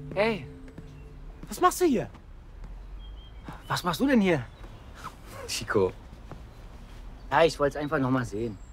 Hey, was machst du hier? Was machst du denn hier? Chico. Ja, ich wollte es einfach noch mal sehen.